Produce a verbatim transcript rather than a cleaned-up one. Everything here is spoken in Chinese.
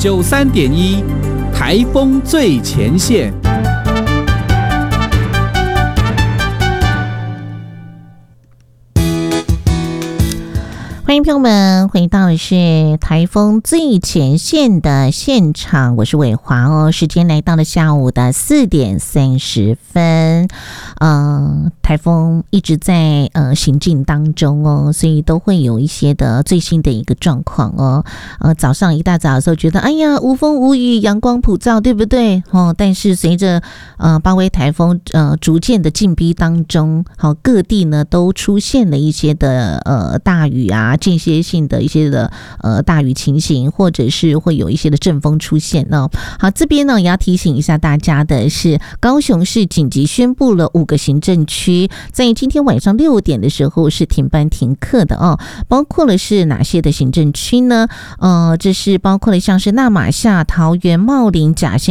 九三点一台风最前线。 欢迎朋友们回到的是台风最前线的现场，我是伟华哦。时间来到了下午的四点三十分，呃，台风一直在呃行进当中哦，所以都会有一些的最新的一个状况哦。呃，早上一大早的时候觉得哎呀无风无雨，阳光普照，对不对？哦，但是随着呃巴威台风呃逐渐的进逼当中，好、哦、各地呢都出现了一些的呃大雨啊。间歇性的一些的呃大雨情形，或者是会有一些的阵风出现哦。好，这边呢也要提醒一下大家的是，高雄市紧急宣布了五个行政区，在今天晚上六点的时候是停班停课的哦。包括了是哪些的行政区呢？呃，这是包括了像是那玛夏、桃园、茂林、甲线。